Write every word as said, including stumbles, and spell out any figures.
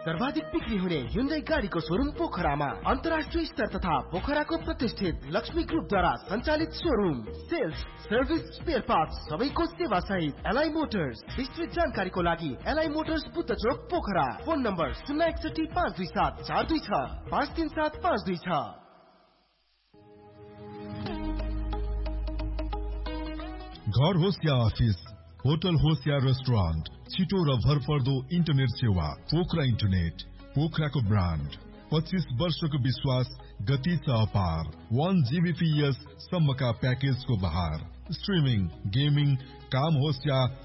सर्वाधिक बिक्री हुने Hyundai गाडीको शोरूम पोखरामा, अन्तर्राष्ट्रिय स्तर तथा पोखराको प्रतिष्ठित लक्ष्मी ग्रुपद्वारा सञ्चालित showroom. Sales, service, spare parts सबैको सेवा सहित एलआई मोटर्स। विस्तृत जानकारीको लागि एलआई मोटर्स बुद्ध चोक पोखरा। फोन नम्बर शून्य एकसठी पाँच दुई सात चार दुई छ पाँच तीन सात पाँच दुई छ। घर होस् या अफिस, होटल होस् या रेस्टुरेन्ट, छिटो र भरपर्दो इन्टरनेट सेवा पोखरा इन्टरनेट, पोखराको ब्रान्ड। पच्चीस वर्षको विश्वास, गति छ अपार। वन जीबीपीएस सम्मका प्याकेजको बहार। स्ट्रिमिङ, गेमिङ, काम होस् या